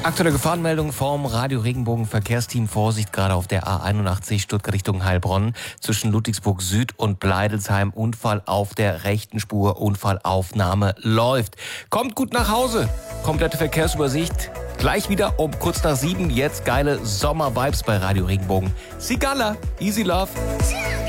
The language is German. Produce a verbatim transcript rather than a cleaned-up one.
Aktuelle Gefahrenmeldung vom Radio Regenbogen Verkehrsteam. Vorsicht gerade auf der A einundachtzig Stuttgart Richtung Heilbronn zwischen Ludwigsburg Süd und Bleidelsheim. Unfall auf der rechten Spur. Unfallaufnahme läuft. Kommt gut nach Hause. Komplette Verkehrsübersicht. Gleich wieder um kurz nach sieben. Jetzt geile Sommer-Vibes bei Radio Regenbogen. Sigala, Easy Love.